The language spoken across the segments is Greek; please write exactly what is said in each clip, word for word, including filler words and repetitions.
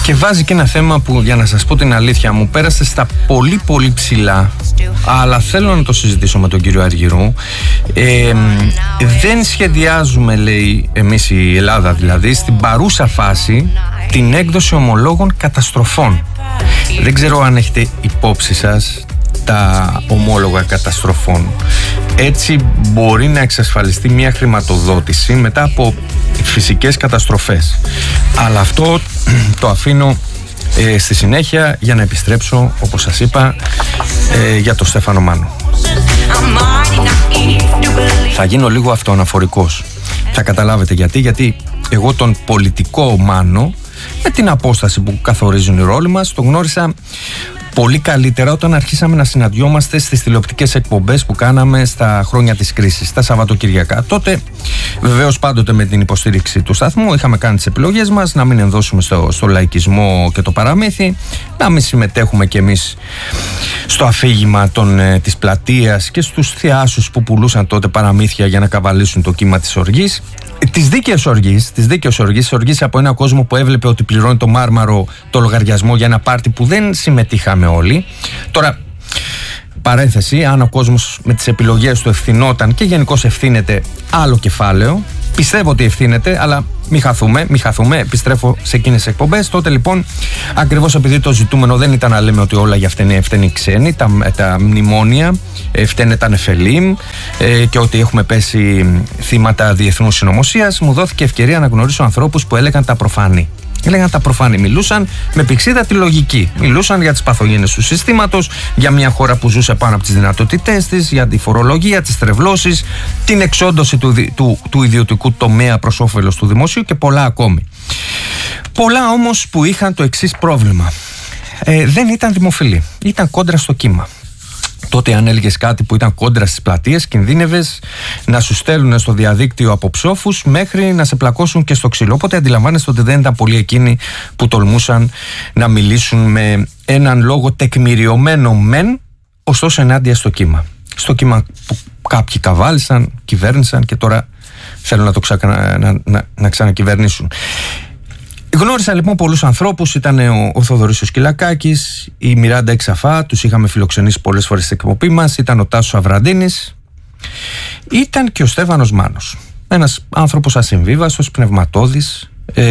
Και βάζει και ένα θέμα που, για να σας πω την αλήθεια, μου πέρασε στα πολύ πολύ ψηλά, αλλά θέλω να το συζητήσω με τον κύριο Αργυρού. ε, Δεν σχεδιάζουμε, λέει, εμείς η Ελλάδα δηλαδή, στην παρούσα φάση την έκδοση ομολόγων καταστροφών. Δεν ξέρω αν έχετε υπόψη σας τα ομόλογα καταστροφών. Έτσι μπορεί να εξασφαλιστεί μια χρηματοδότηση μετά από φυσικές καταστροφές. Αλλά αυτό το αφήνω ε, στη συνέχεια για να επιστρέψω, όπως σας είπα, ε, για το Στέφανο Μάνο. Θα γίνω λίγο αυτοαναφορικός. Θα καταλάβετε γιατί. Γιατί εγώ τον πολιτικό Μάνο, με την απόσταση που καθορίζουν οι ρόλοι μας, το γνώρισα πολύ καλύτερα όταν αρχίσαμε να συναντιόμαστε στις τηλεοπτικές εκπομπές που κάναμε στα χρόνια της κρίσης, τα Σαββατοκυριακά. Τότε, βεβαίως, πάντοτε με την υποστήριξη του σταθμού, είχαμε κάνει τις επιλογές μας να μην ενδώσουμε στο, στο λαϊκισμό και το παραμύθι, να μην συμμετέχουμε κι εμείς στο αφήγημα των, ε, της πλατείας και στους θειάσους που πουλούσαν τότε παραμύθια για να καβαλήσουν το κύμα της οργής. Της δίκαιης οργής, της δίκαιης οργής, οργής από ένα κόσμο που έβλεπε ότι πληρώνει το μάρμαρο το λογαριασμό για ένα πάρτι που δεν συμμετείχαμε όλοι. Τώρα, παρένθεση, αν ο κόσμος με τις επιλογές του ευθυνόταν και γενικώς ευθύνεται, άλλο κεφάλαιο. Πιστεύω ότι ευθύνεται, αλλά μη χαθούμε, μη χαθούμε, επιστρέφω σε εκείνες τις εκπομπές. Τότε λοιπόν, ακριβώς επειδή το ζητούμενο δεν ήταν να λέμε ότι όλα για φταίνε, φταίνε οι ξένοι, τα, τα μνημόνια, φταίνε τα νεφελίμ ε, και ότι έχουμε πέσει θύματα διεθνούς συνωμοσίας, μου δόθηκε ευκαιρία να γνωρίσω ανθρώπους που έλεγαν τα προφανή. Έλεγαν τα προφανή, μιλούσαν με πηξίδατη λογική. Μιλούσαν για τις παθογένειες του συστήματος, για μια χώρα που ζούσε πάνω από τις δυνατότητές της, για τη φορολογία, τις τρευλώσεις, την εξόντωση του, του, του ιδιωτικού τομέα προς όφελος του δημοσίου και πολλά ακόμη. Πολλά όμως που είχαν το εξής πρόβλημα. Ε, δεν ήταν δημοφιλή, ήταν κόντρα στο κύμα. Τότε αν έλεγες κάτι που ήταν κόντρα στις πλατείες, κινδύνευες να σου στέλνουν στο διαδίκτυο από ψόφους μέχρι να σε πλακώσουν και στο ξύλο. Οπότε αντιλαμβάνεστε ότι δεν ήταν πολλοί εκείνοι που τολμούσαν να μιλήσουν με έναν λόγο τεκμηριωμένο μεν, ωστόσο ενάντια στο κύμα. Στο κύμα που κάποιοι καβάλισαν, κυβέρνησαν και τώρα θέλουν να το ξακα... να, να, να ξανακυβερνήσουν. Γνώρισα λοιπόν πολλούς ανθρώπους, ήταν ο, ο Θοδωρής ο Σκυλακάκης, η Μιράντα Εξαφά, τους είχαμε φιλοξενήσει πολλές φορές στην εκπομπή μας, ήταν ο Τάσος Αβραντίνης, ήταν και ο Στέφανος Μάνος. Ένας άνθρωπος ασυμβίβαστος, πνευματώδης, ε,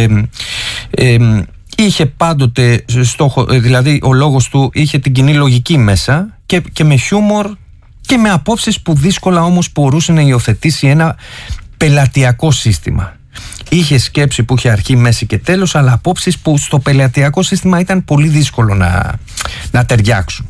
ε, είχε πάντοτε στόχο, δηλαδή ο λόγος του είχε την κοινή λογική μέσα και, και με χιούμορ και με απόψεις που δύσκολα όμως μπορούσε να υιοθετήσει ένα πελατειακό σύστημα. Είχε σκέψη που είχε αρχή, μέση και τέλος, αλλά απόψεις που στο πελατειακό σύστημα ήταν πολύ δύσκολο να, να ταιριάξουν.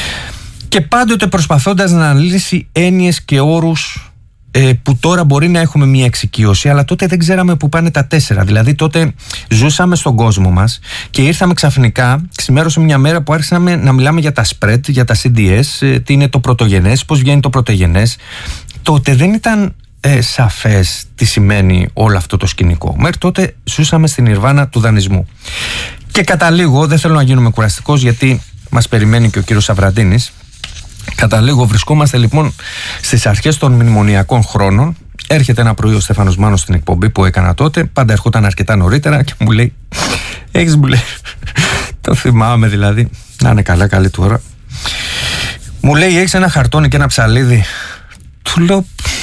Και πάντοτε προσπαθώντας να αναλύσει έννοιες και όρους ε, που τώρα μπορεί να έχουμε μια εξοικείωση, αλλά τότε δεν ξέραμε που πάνε τα τέσσερα. Δηλαδή τότε ζούσαμε στον κόσμο μας και ήρθαμε ξαφνικά, ξημέρωσε μια μέρα που άρχισαμε να μιλάμε για τα spread, για τα σι ντι ες, ε, τι είναι το πρωτογενές, πώς βγαίνει το πρωτογενές. Τότε δεν ήταν Ε, σαφές τι σημαίνει όλο αυτό το σκηνικό. Μέχρι τότε ζούσαμε στην ιρβάνα του δανεισμού. Και καταλήγω, δεν θέλω να γίνουμε κουραστικός γιατί μας περιμένει και ο κύριος Αβραντίνης. Καταλήγω, βρισκόμαστε λοιπόν στις αρχές των μνημονιακών χρόνων. Έρχεται ένα πρωί ο Στέφανος Μάνος στην εκπομπή που έκανα τότε. Πάντα ερχόταν αρκετά νωρίτερα και μου λέει, έχεις, μου λέει, το θυμάμαι δηλαδή, να είναι καλά, καλή του ώρα. Μου λέει, έχεις ένα χαρτόνι και ένα ψαλίδι? Του λέω,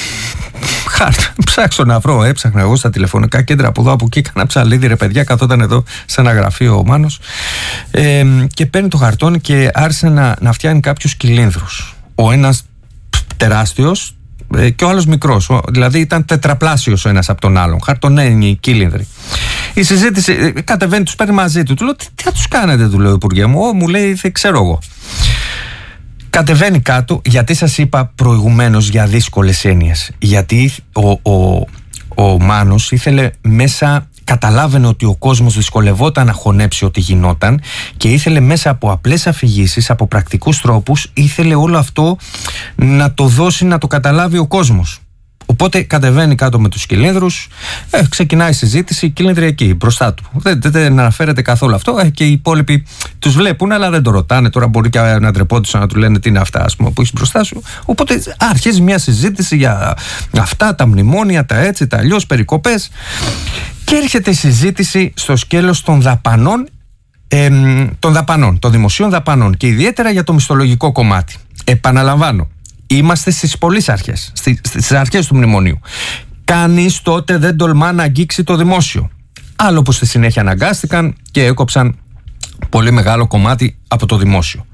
ψάξω να βρω, έψαχνα εγώ στα τηλεφωνικά κέντρα από εδώ από εκεί, κάνα ψαλίδι ρε παιδιά, καθόταν εδώ σε ένα γραφείο ο Μάνος ε, και παίρνει το χαρτόνι και άρχισε να, να φτιάχνει κάποιους κυλίνδρους. Ο ένας τεράστιος ε, και ο άλλος μικρός, ο, δηλαδή ήταν τετραπλάσιος ο ένας από τον άλλον, χαρτονένοι κύλινδροι. Η συζήτηση ε, κατεβαίνει, τους παίρνει μαζί του, του λέω τι, τι θα τους κάνετε, του λέω Υπουργέ μου, ο, μου λέει δεν ξέρω εγώ. Κατεβαίνει κάτω, γιατί σας είπα προηγουμένως για δύσκολες έννοιες. Γιατί ο, ο, ο Μάνος ήθελε μέσα, καταλάβαινε ότι ο κόσμος δυσκολευόταν να χωνέψει ό,τι γινόταν και ήθελε μέσα από απλές αφηγήσεις, από πρακτικούς τρόπους, ήθελε όλο αυτό να το δώσει, να το καταλάβει ο κόσμος. Οπότε κατεβαίνει κάτω με τους κυλίνδρους, ε, ξεκινάει η συζήτηση, οι κυλίνδροι εκεί μπροστά του. Δεν, δεν, δεν αναφέρεται καθόλου αυτό ε, και οι υπόλοιποι τους βλέπουν, αλλά δεν το ρωτάνε. Τώρα μπορεί και να ντρεπόντουσαν να του λένε τι είναι αυτά, ας πούμε, που έχεις μπροστά σου. Οπότε αρχίζει μια συζήτηση για αυτά, τα μνημόνια, τα έτσι, τα αλλιώς, περικοπές. Και έρχεται η συζήτηση στο σκέλος των δαπανών ε, των δαπανών, των δημοσίων δαπανών και ιδιαίτερα για το μισθολογικό κομμάτι. Επαναλαμβάνω, είμαστε στις πολλές αρχές, στις αρχές του μνημονίου. Κανείς τότε δεν τολμά να αγγίξει το δημόσιο. Άλλο που στη συνέχεια αναγκάστηκαν και έκοψαν πολύ μεγάλο κομμάτι από το δημόσιο.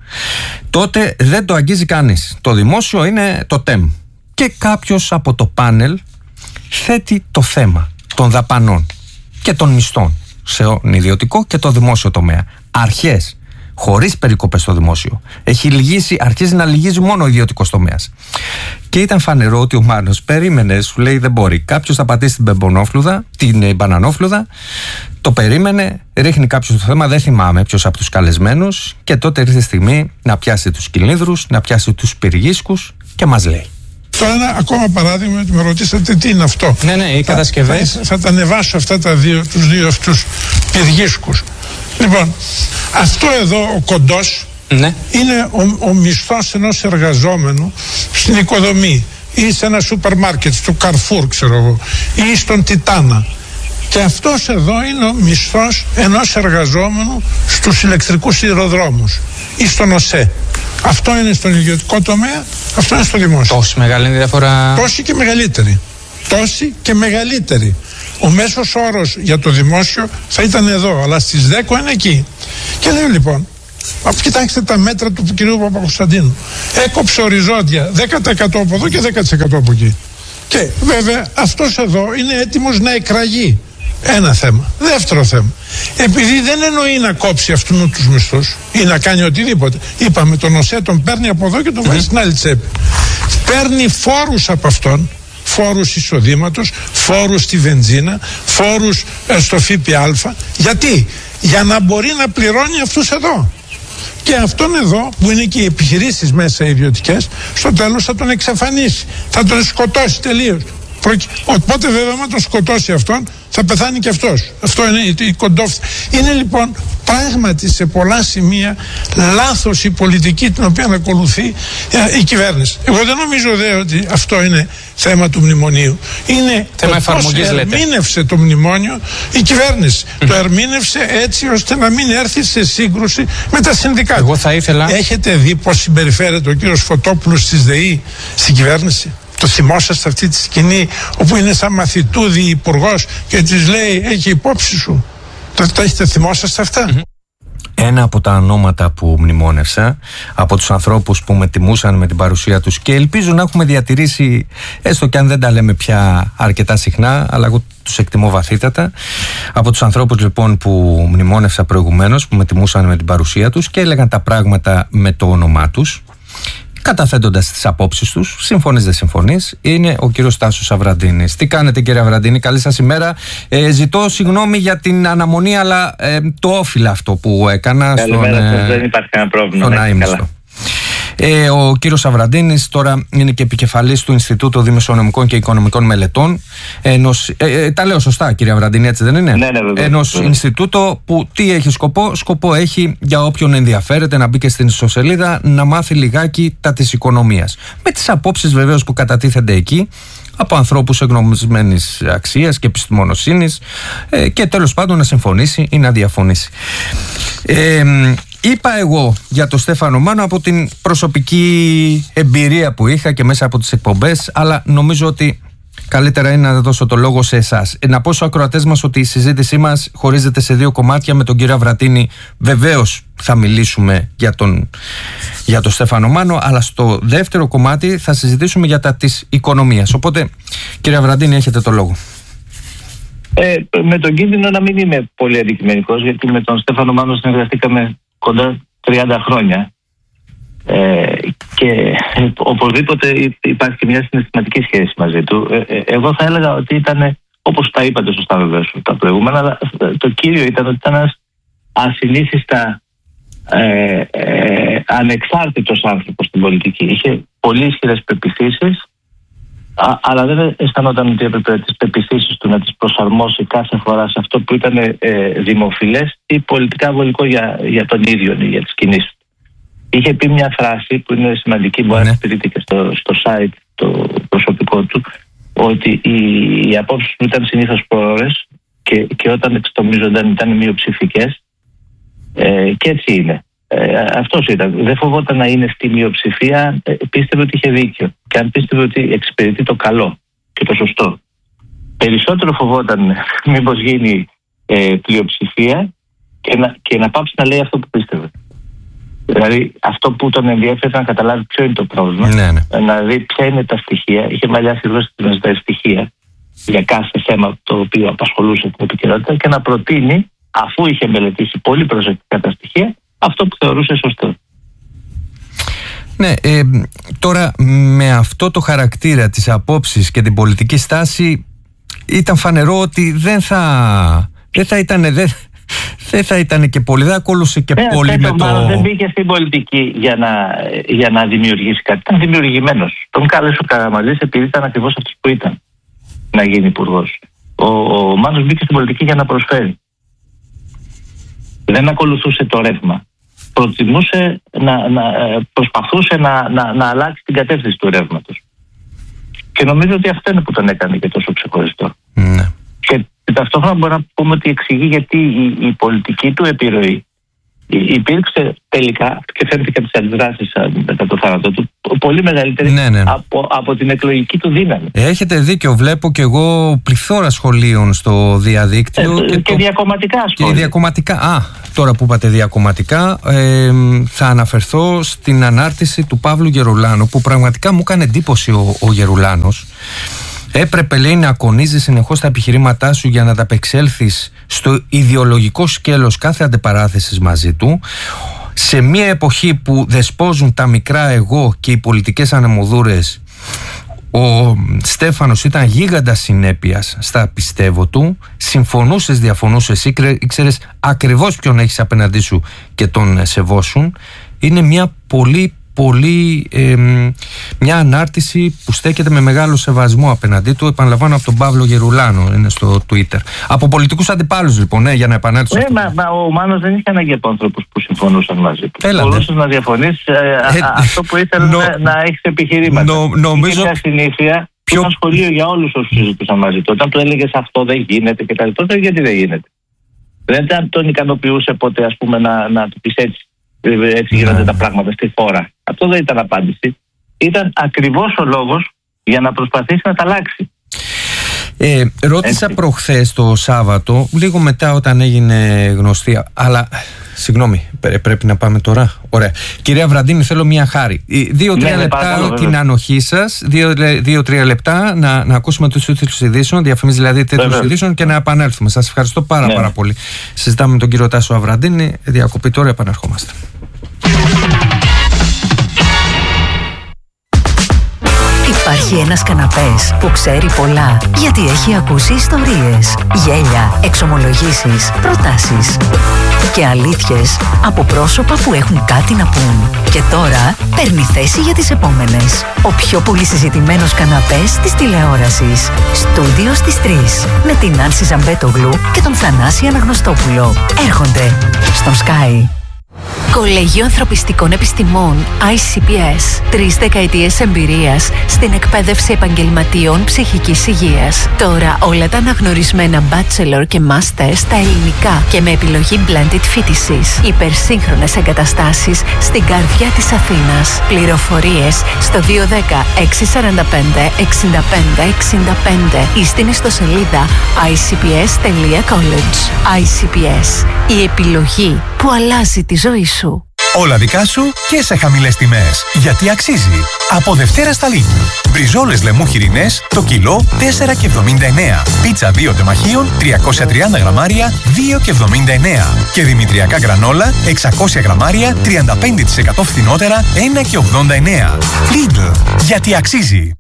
Τότε δεν το αγγίζει κανείς. Το δημόσιο είναι το ΤΕΜ. Και κάποιος από το πάνελ θέτει το θέμα των δαπανών και των μισθών σε ιδιωτικό και το δημόσιο τομέα. Αρχές, χωρίς περικοπές στο δημόσιο. Έχει λυγίσει, αρχίζει να λυγίζει μόνο ο ιδιωτικός τομέας. Και ήταν φανερό ότι ο Μάνος περίμενε, σου λέει δεν μπορεί. Κάποιος θα πατήσει την μπεμπονόφλουδα, την μπανανόφλουδα, το περίμενε, ρίχνει κάποιος το θέμα, δεν θυμάμαι ποιος από τους καλεσμένους, και τότε ήρθε η στιγμή να πιάσει τους κυλίνδρους, να πιάσει τους πυργίσκους και μας λέει. Τώρα ένα ακόμα παράδειγμα, ότι με ρωτήσατε τι είναι αυτό. Ναι, ναι, οι κατασκευές. Θα, θα, θα τα ανεβάσω αυτά τα δύο, τους δύο αυτούς πυργίσκους. Λοιπόν, αυτό εδώ ο κοντός, ναι, είναι ο, ο μισθός ενός εργαζόμενου στην οικοδομή ή σε ένα σούπερ μάρκετ, στο Carrefour ξέρω εγώ, ή στον Τιτάνα. Και αυτός εδώ είναι ο μισθός ενός εργαζόμενου στους ηλεκτρικούς σιδηροδρόμους ή στον ΟΣΕ. Αυτό είναι στον ιδιωτικό τομέα, αυτό είναι στο δημόσιο. Τόση μεγάλη είναι η διαφορά. Τόση και μεγαλύτερη. Τόση και μεγαλύτερη. Ο μέσος όρος για το δημόσιο θα ήταν εδώ, αλλά στις ΔΕΚΟ είναι εκεί. Και λέω λοιπόν, κοιτάξτε τα μέτρα του κυρίου Παπακοσταντίνου. Έκοψε οριζόντια δέκα τοις εκατό από εδώ και δέκα τοις εκατό από εκεί. Και βέβαια αυτός εδώ είναι έτοιμος να εκραγεί. Ένα θέμα. Δεύτερο θέμα. Επειδή δεν εννοεί να κόψει αυτού τους μισθούς ή να κάνει οτιδήποτε. Είπαμε, τον ΟΣΕ τον παίρνει από εδώ και τον βάζει στην άλλη τσέπη. Παίρνει φόρους από αυτόν. Φόρους εισοδήματος, φόρους στη βενζίνα, φόρους ε, στο ΦΠΑ. Γιατί? Για να μπορεί να πληρώνει αυτούς εδώ. Και αυτόν εδώ, που είναι και οι επιχειρήσεις μέσα οι ιδιωτικές, στο τέλος θα τον εξαφανίσει. Θα τον σκοτώσει τελείως. Οπότε βέβαια, άμα τον σκοτώσει αυτόν, θα πεθάνει και αυτός. Αυτό είναι η κοντόφθη. Είναι λοιπόν πράγματι σε πολλά σημεία λάθος η πολιτική την οποία ακολουθεί η κυβέρνηση. Εγώ δεν νομίζω δε ότι αυτό είναι θέμα του μνημονίου. Είναι θέμα εφαρμογής, λέτε. Ερμήνευσε το μνημόνιο η κυβέρνηση. Mm. Το ερμήνευσε έτσι ώστε να μην έρθει σε σύγκρουση με τα συνδικάτα. Εγώ θα ήθελα... Έχετε δει πώς συμπεριφέρεται ο κύριος Φωτόπουλος της ΔΕΗ στην κυβέρνηση? Το θυμόσαστε αυτή τη σκηνή όπου είναι σαν μαθητούδη υπουργός και της λέει έχει υπόψη σου? Τα, τα έχετε θυμόσαστε αυτά? Mm-hmm. Ένα από τα ονόματα που μνημόνευσα από τους ανθρώπους που με τιμούσαν με την παρουσία τους και ελπίζω να έχουμε διατηρήσει, έστω και αν δεν τα λέμε πια αρκετά συχνά, αλλά εγώ τους εκτιμώ βαθύτατα, από τους ανθρώπους λοιπόν που μνημόνευσα προηγουμένως, που με τιμούσαν με την παρουσία τους και έλεγαν τα πράγματα με το όνομά τους, καταθέτοντας τις απόψεις τους, συμφωνείς δεν συμφωνείς, είναι ο κύριος Τάσος Αβραντίνης. Τι κάνετε κύριε Αβραντίνη, καλή σας ημέρα. Ε, ζητώ συγγνώμη για την αναμονή, αλλά ε, το όφιλα αυτό που έκανα. Καλημέρα στον, σας, δεν υπάρχει κανένα πρόβλημα. Στον Άιμιστο. Ε, ο κύριος Αβραντίνης τώρα είναι και επικεφαλής του Ινστιτούτου Δημοσιονομικών και Οικονομικών Μελετών. Ενός, ε, ε, τα λέω σωστά κύριε Αβραντίνη, έτσι δεν είναι? Ναι, ναι, βέβαια. Ενός Ινστιτούτο που τι έχει σκοπό? Σκοπό έχει για όποιον ενδιαφέρεται να μπει και στην ιστοσελίδα να μάθει λιγάκι τα της οικονομίας. Με τις απόψεις βεβαίως που κατατίθενται εκεί από ανθρώπους εγνωσμένης αξίας και επιστημονοσύνης ε, και τέλος πάντων να συμφωνήσει ή να διαφωνήσει. Ε, Είπα εγώ για τον Στέφανο Μάνο από την προσωπική εμπειρία που είχα και μέσα από τις εκπομπές, αλλά νομίζω ότι καλύτερα είναι να δώσω το λόγο σε εσάς. Να πω στους ακροατές μας ότι η συζήτησή μας χωρίζεται σε δύο κομμάτια. Με τον κύριο Αβραντίνη βεβαίως θα μιλήσουμε για τον, για τον Στέφανο Μάνο, αλλά στο δεύτερο κομμάτι θα συζητήσουμε για τα της οικονομίας. Οπότε κύριε Αβραντίνη, έχετε το λόγο. Ε, με τον κίνδυνο να μην είμαι πολύ αντικειμενικός, γιατί με τον Στέφανο Μάνο συνεργαστήκαμε κοντά τριάντα χρόνια ε, και ε, οπωσδήποτε υπάρχει και μια συναισθηματική σχέση μαζί του. Ε, ε, εγώ θα έλεγα ότι ήταν, όπως τα είπατε σωστά βεβαίως τα προηγούμενα, αλλά το κύριο ήταν ότι ήταν ένας ασυνήθιστα ε, ε, ανεξάρτητος άνθρωπος στην πολιτική. Είχε πολύ ισχυρές πεποιθήσεις, Α, αλλά δεν αισθανόταν ότι έπρεπε τις πεποιθήσεις του να τις προσαρμόσει κάθε φορά σε αυτό που ήταν ε, δημοφιλές ή πολιτικά βολικό για, για τον ίδιο ή για τις κινήσεις του. Είχε πει μια φράση που είναι σημαντική, μπορεί να στηρείται και στο, στο site το προσωπικό του, ότι οι, οι απόψεις του ήταν συνήθως πρόωρες και, και όταν εξτομίζονταν ήταν μειοψηφικές, Ε, και έτσι είναι. Ε, αυτός ήταν. Δεν φοβόταν να είναι στη μειοψηφία, ε, πίστευε ότι είχε δίκιο. Και αν πίστευε ότι εξυπηρετεί το καλό και το σωστό. Περισσότερο φοβόταν μήπως γίνει ε, πλειοψηφία και να, και να πάψει να λέει αυτό που πίστευε. Δηλαδή αυτό που τον ενδιαφέρει να καταλάβει ποιο είναι το πρόβλημα, ναι, ναι. να δει ποια είναι τα στοιχεία. Είχε μαλλιάσει γλώσσα να ζητάει στοιχεία για κάθε θέμα το οποίο απασχολούσε την επικαιρότητα και να προτείνει, αφού είχε μελετήσει πολύ προσεκτικά τα στοιχεία, αυτό που θεωρούσε σωστό. Ναι, ε, τώρα με αυτό το χαρακτήρα της απόψης και την πολιτική στάση ήταν φανερό ότι δεν θα, δεν θα ήταν... Δεν... Δεν θα ήταν και πολύ, δεν ακολούσε και yeah, πολύ με το... Μάλλον δεν μπήκε στην πολιτική για να, για να δημιουργήσει κάτι. Ήταν δημιουργημένος. Τον κάλεσε ο Καραμανλής επειδή ήταν ακριβώς αυτός που ήταν να γίνει υπουργός. Ο, ο Μάνος μπήκε στην πολιτική για να προσφέρει. Δεν ακολουθούσε το ρεύμα. Προτιμούσε να, να, προσπαθούσε να, να, να αλλάξει την κατεύθυνση του ρεύματος. Και νομίζω ότι αυτό είναι που τον έκανε και τόσο ξεχωριστό. Ναι. Και ταυτόχρονα μπορούμε να πούμε ότι εξηγεί γιατί η, η πολιτική του επιρροή υπήρξε τελικά, και φαίνεται και από τις αντιδράσεις μετά το θάνατο του, πολύ μεγαλύτερη ναι, ναι. Από, από την εκλογική του δύναμη. Έχετε δίκιο, βλέπω και εγώ πληθώρα σχολείων στο διαδίκτυο. Ε, και, και το... διακομματικά σχόλια. Και διακομματικά. Α, τώρα που είπατε διακομματικά, ε, θα αναφερθώ στην ανάρτηση του Παύλου Γερουλάνου, που πραγματικά μου έκανε εντύπωση ο, ο Γερουλάνος. Έπρεπε, λέει, να ακονίζεις συνεχώς τα επιχειρήματά σου για να ανταπεξέλθεις στο ιδεολογικό σκέλος κάθε αντιπαράθεσης μαζί του, σε μια εποχή που δεσπόζουν τα μικρά εγώ και οι πολιτικές ανεμοδούρες. Ο Στέφανος ήταν γίγαντας συνέπειας στα πιστεύω του. Συμφωνούσες, διαφωνούσες, ήξερες ακριβώς ποιον έχεις απέναντί σου και τον σεβόσουν. Είναι μια πολύ πολύ ε, μια ανάρτηση που στέκεται με μεγάλο σεβασμό απέναντί του, επαναλαμβάνω, από τον Παύλο Γερουλάνο, είναι στο Twitter. Από πολιτικούς αντιπάλους, λοιπόν, ναι, για να επανέλθω. Ναι, μα, μα ο Μάνος δεν είχε ανάγκη από άνθρωπους που συμφωνούσαν μαζί του. Μπορούσες να διαφωνείς, ε, ε, αυτό που ήθελε νο, να, να έχεις επιχειρήματα. Νο, νομίζω. Είχε συνήθεια πιο... ένα σχολείο για όλους όσους συζητούσαν μαζί του. Όταν του έλεγες αυτό δεν γίνεται και τα λοιπά, τότε γιατί δεν γίνεται. Δεν τον ικανοποιούσε ποτέ, ας πούμε, να, να του πεις έτσι. Έτσι γίνονται ναι. τα πράγματα στη χώρα. Αυτό δεν ήταν απάντηση. Ήταν ακριβώς ο λόγος για να προσπαθήσει να τα αλλάξει. Ε, ρώτησα έτσι προχθές το Σάββατο, λίγο μετά όταν έγινε γνωστή, αλλά συγγνώμη, πρέπει να πάμε τώρα. Ωραία. Κυρία Βραντίνη, θέλω μια χάρη. Δύο-τρία ναι, λεπτά παρακαλώ, την ανοχή σας, δύο-τρία λεπτά να, να ακούσουμε τους τίτλους ειδήσεων, διαφημίσεις δηλαδή τίτλους ειδήσεων και να επανέλθουμε. Σας ευχαριστώ πάρα ναι. πάρα πολύ. Συζητάμε με τον κύριο Τάσο Αβραντίνη. Διακοπή τώρα, επαναρχόμαστε. Υπάρχει ένας καναπές που ξέρει πολλά, γιατί έχει ακούσει ιστορίες, γέλια, εξομολογήσεις, προτάσεις και αλήθειες από πρόσωπα που έχουν κάτι να πούν. Και τώρα παίρνει θέση για τις επόμενες. Ο πιο πολύ συζητημένος καναπές της τηλεόρασης. Στούντιο στις τρεις. Με την Άνση Ζαμπέτογλου και τον Θανάση Αναγνωστόπουλο. Έρχονται στον Sky. Κολέγιο Ανθρωπιστικών Επιστημών άι σι πι ες. Τρεις δεκαετίες εμπειρίας στην εκπαίδευση επαγγελματιών ψυχικής υγείας. Τώρα όλα τα αναγνωρισμένα bachelor και master στα ελληνικά και με επιλογή blended φοιτησης. Υπερσύγχρονες εγκαταστάσεις στην καρδιά της Αθήνας. Πληροφορίες στο δύο ένα μηδέν έξι τέσσερα πέντε εξήντα πέντε εξήντα πέντε ή στην ιστοσελίδα άι σι πι ες τελεία college. άι σι πι ες. Η επιλογή που αλλάζει τη ζωή σου. Όλα δικά σου και σε χαμηλές τιμές. Γιατί αξίζει. Από Δευτέρα στα Lidl. Μπριζόλες λεμού χοιρινές το κιλό τέσσερα και εβδομήντα εννέα. Πίτσα δύο τεμαχίων τριακόσια τριάντα γραμμάρια δύο και εβδομήντα εννέα. Και δημητριακά γκρανόλα εξακόσια γραμμάρια τριάντα πέντε τοις εκατό φθηνότερα ένα και ογδόντα εννέα. Lidl. Γιατί αξίζει.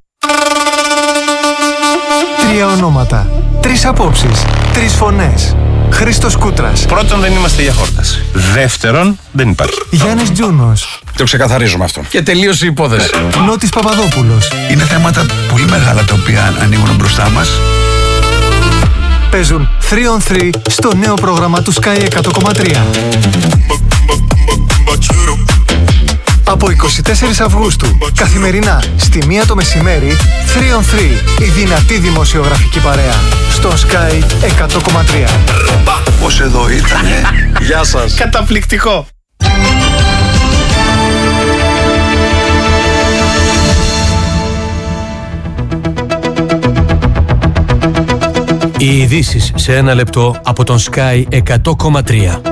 Τρία ονόματα. Τρεις απόψεις. Τρεις φωνές. Χρήστος Κούτρας. Πρώτον, δεν είμαστε για χόρταση. Δεύτερον, δεν υπάρχει. Γιάννης Τζούνος. Το ξεκαθαρίζουμε αυτό. Και τελείωσε η υπόθεση. Νότης Παπαδόπουλος. Είναι θέματα πολύ μεγάλα τα οποία ανοίγουν μπροστά μας. Παίζουν τρία on τρία στο νέο πρόγραμμα του Sky εκατό κόμμα τρία. Από εικοστή τέταρτη Αυγούστου, καθημερινά στη μία το μεσημέρι, τρία on τρία, η δυνατή δημοσιογραφική παρέα. Στο Sky εκατό κόμμα τρία. Πώς εδώ ήτανε. Γεια σας. Καταπληκτικό. Οι ειδήσεις σε ένα λεπτό από τον Sky εκατό κόμμα τρία.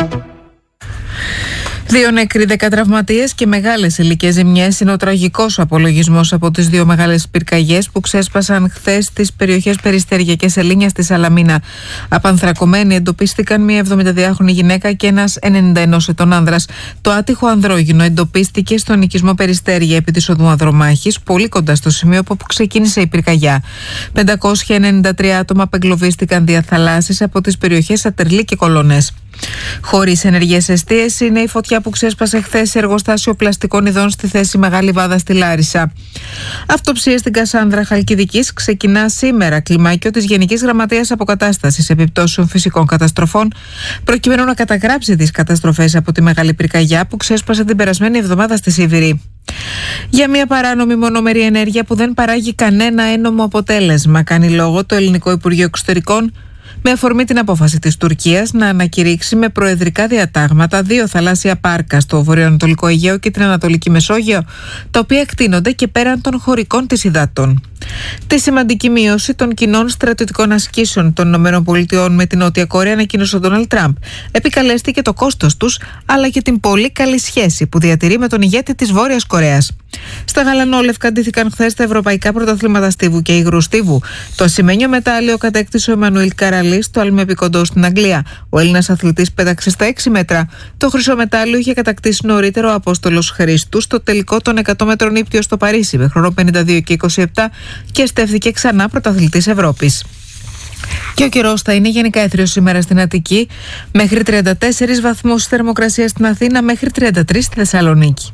Δύο νεκροί, δέκα τραυματίες και μεγάλες υλικές ζημιές είναι ο τραγικός απολογισμός από τις δύο μεγάλες πυρκαγιές που ξέσπασαν χθες στις περιοχές Περιστέρια και Σελήνια στη Σαλαμίνα. Απανθρακωμένοι εντοπίστηκαν μια εβδομηνταδυάχρονη γυναίκα και ένας ενενήντα ενός ετών άνδρας. Το άτυχο ανδρόγυνο εντοπίστηκε στον οικισμό Περιστέρια επί της οδού Ανδρομάχης, πολύ κοντά στο σημείο από όπου ξεκίνησε η πυρκαγιά. πεντακόσια ενενήντα τρία άτομα απεγκλωβίστηκαν δια θαλάσσης από τις περιοχές Ατερλή και Κολονές. Χωρίς ενεργές εστίες είναι η φωτιά που ξέσπασε χθες σε εργοστάσιο πλαστικών ειδών στη θέση Μεγάλη Βάδα στη Λάρισα. Αυτοψία στην Κασάνδρα Χαλκιδικής ξεκινά σήμερα. Κλιμάκιο της Γενικής Γραμματείας Αποκατάστασης Επιπτώσεων Φυσικών Καταστροφών, προκειμένου να καταγράψει τις καταστροφές από τη μεγάλη πυρκαγιά που ξέσπασε την περασμένη εβδομάδα στη Σίβηρη. Για μια παράνομη μονομερή ενέργεια που δεν παράγει κανένα ένομο αποτέλεσμα, κάνει λόγο το Ελληνικό Υπουργείο Εξωτερικών, με αφορμή την απόφαση της Τουρκίας να ανακηρύξει με προεδρικά διατάγματα δύο θαλάσσια πάρκα στο βορειοανατολικό Αιγαίο και την Ανατολική Μεσόγειο, τα οποία εκτείνονται και πέραν των χωρικών της υδάτων. Τη σημαντική μείωση των κοινών στρατιωτικών ασκήσεων των ΗΠΑ με την Νότια Κορέα ανακοίνωσε ο Ντόναλντ Τραμπ. Επικαλέστηκε το κόστος τους, αλλά και την πολύ καλή σχέση που διατηρεί με τον ηγέτη της Βόρειας Κορέας. Στα γαλανόλευκα ντύθηκαν χθες τα ευρωπαϊκά πρωταθλήματα στίβου και υγρού στίβου. Το ασημένιο μετάλλιο κατέκτησε ο Εμμανουήλ Καραλή στο Αλμεπικοντό στην Αγγλία. Ο Έλληνας αθλητής πέταξε στα έξι μέτρα. Το χρυσό μετάλλιο είχε κατακτήσει νωρίτερο ο Απόστολος Χρήστου στο τελικό των εκατό μέτρων ύπτιο στο Παρίσι με χρόνο πενήντα δύο και είκοσι επτά και στέφθηκε ξανά πρωταθλητής Ευρώπης. Και ο καιρός θα είναι γενικά έθριος σήμερα στην Αττική, μέχρι τριάντα τέσσερις βαθμούς θερμοκρασία στην Αθήνα, μέχρι τριάντα τρεις στη Θεσσαλονίκη.